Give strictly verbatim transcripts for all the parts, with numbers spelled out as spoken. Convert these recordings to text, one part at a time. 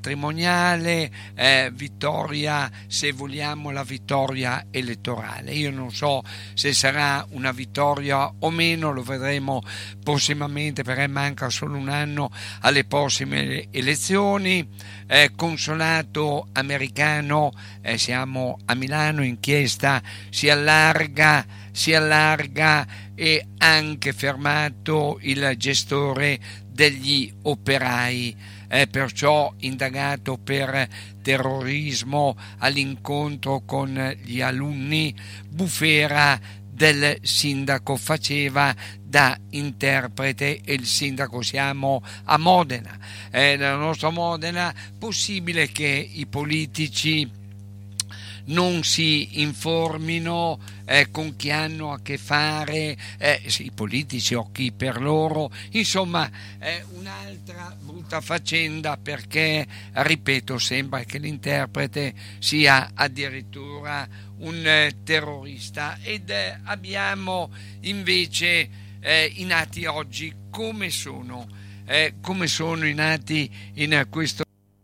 patrimoniale, eh, vittoria, se vogliamo, la vittoria elettorale. Io non so se sarà una vittoria o meno, lo vedremo prossimamente, perché manca solo un anno alle prossime elezioni. Eh, consolato americano, eh, siamo a Milano, inchiesta si allarga, si allarga e anche fermato il gestore degli operai, eh, perciò indagato per terrorismo all'incontro con gli alunni. Bufera del sindaco faceva da interprete, e il sindaco, siamo a Modena, eh, nella nostra Modena. Possibile che i politici non si informino eh, con chi hanno a che fare, eh, i politici o chi per loro, insomma è un'altra brutta faccenda, perché ripeto, sembra che l'interprete sia addirittura un eh, terrorista. Ed eh, abbiamo invece eh, i nati oggi. Come sono? Eh, come sono i nati in questo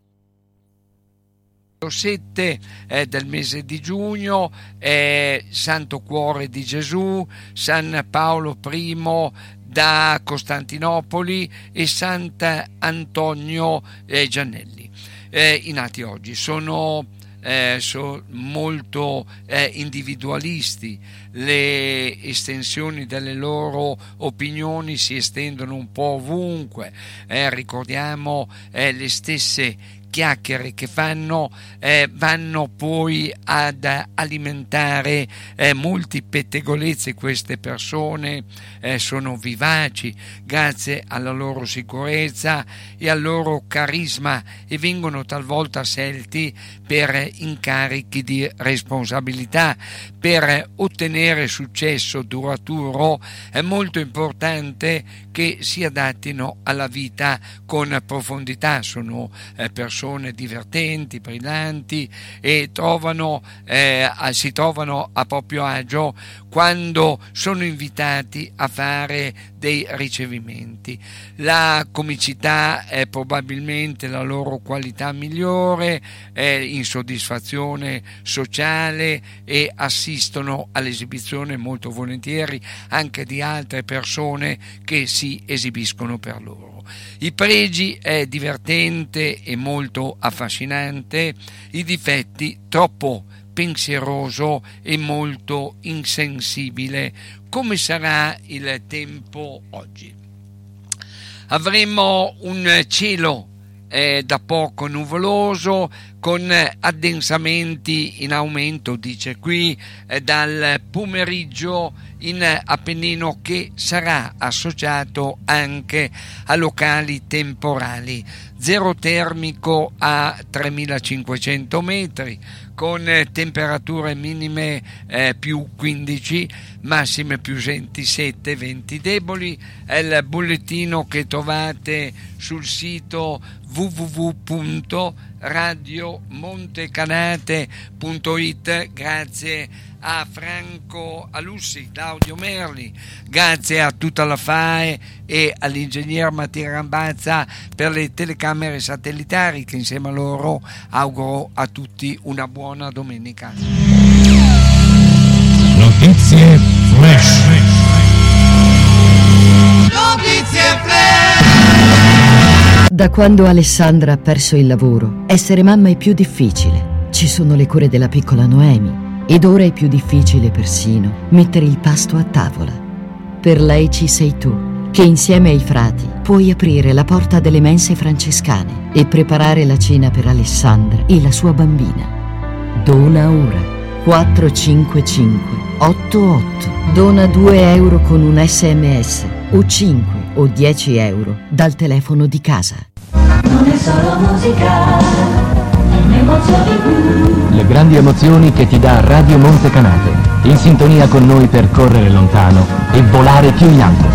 sette eh, del mese di giugno? eh, Santo Cuore di Gesù, San Paolo I da Costantinopoli e Sant'Antonio eh, Giannelli. Eh, I nati oggi sono Eh, sono molto eh, individualisti, le estensioni delle loro opinioni si estendono un po' ovunque, eh, ricordiamo eh, le stesse chiacchiere che fanno eh, vanno poi ad alimentare eh, molti pettegolezzi. Queste persone eh, sono vivaci grazie alla loro sicurezza e al loro carisma, e vengono talvolta scelti per incarichi di responsabilità. Per ottenere successo duraturo è molto importante che si adattino alla vita con profondità. Sono eh, persone divertenti, brillanti, e trovano, eh, si trovano a proprio agio quando sono invitati a fare dei ricevimenti. La comicità è probabilmente la loro qualità migliore, è insoddisfazione sociale, e assistono all'esibizione molto volentieri anche di altre persone che si esibiscono per loro. I pregi è divertente e molto affascinante, i difetti troppo pensieroso e molto insensibile. Come sarà il tempo oggi? Avremo un cielo eh, da poco nuvoloso, con addensamenti in aumento, dice qui, eh, dal pomeriggio in Appennino, che sarà associato anche a locali temporali. Zero termico a tremilacinquecento metri, con temperature minime eh, più quindici, massime più ventisette, venti deboli. È il bollettino che trovate sul sito w w w punto radio montecanate punto it. Grazie a Franco Alussi, Claudio Merli, grazie a tutta la F A E e all'ingegner Mattia Rambazza per le telecamere satellitari, che insieme a loro auguro a tutti una buona domenica. Notizie Flash. Notizie Flash. Da quando Alessandra ha perso il lavoro, essere mamma è più difficile. Ci sono le cure della piccola Noemi, ed ora è più difficile persino mettere il pasto a tavola. Per lei ci sei tu, che insieme ai frati puoi aprire la porta delle mense francescane e preparare la cena per Alessandra e la sua bambina. Dona ora quattro cinque cinque otto otto. Dona due euro con un sms o cinque o dieci euro dal telefono di casa. Non è solo musica, emozioni blu. Le grandi emozioni che ti dà Radio Montecanate, in sintonia con noi per correre lontano e volare più in alto.